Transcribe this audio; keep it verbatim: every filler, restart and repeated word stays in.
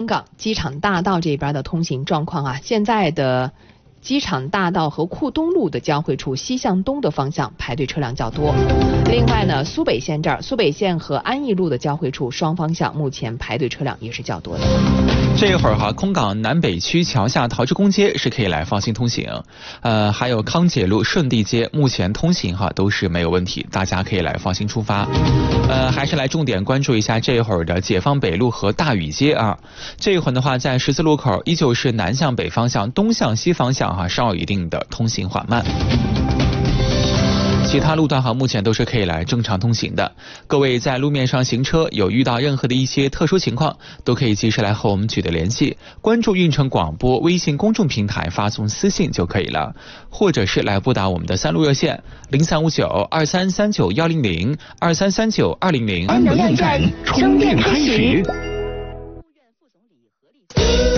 港机场大道这边的通行状况啊，现在的机场大道和库东路的交汇处西向东的方向排队车辆较多。另外呢，苏北线这儿，苏北线和安义路的交汇处双方向目前排队车辆也是较多的。 这一会儿哈，空港南北区桥下陶志公街是可以来放心通行，呃，还有康解路顺地街目前通行哈都是没有问题，大家可以来放心出发。呃，还是来重点关注一下这一会儿的解放北路和大禹街啊。这一会儿的话，在十字路口依旧是南向北方向、东向西方向哈，稍有一定的通行缓慢。其他路段哈，目前都是可以来正常通行的。各位在路面上行车有遇到任何的一些特殊情况，都可以及时来和我们取得联系，关注运城广播微信公众平台发送私信就可以了，或者是来拨打我们的三路热线零三五九二三三九幺零零二三三九二零零。 能量站充电开始。